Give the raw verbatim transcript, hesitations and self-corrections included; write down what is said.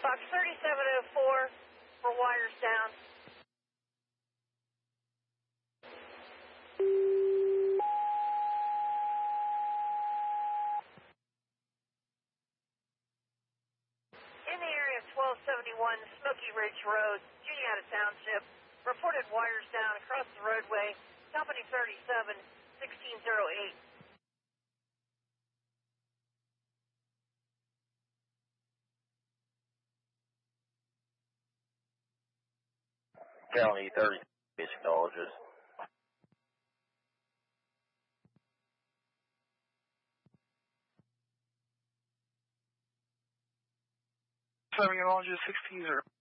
Fox thirty-seven oh four for wires down. In the area of twelve seventy-one Smoky Ridge Road, Juniata Township, reported wires down across the roadway, company thirty-seven, sixteen oh eight. County thirty, psychologist. Seven, sixteen zero.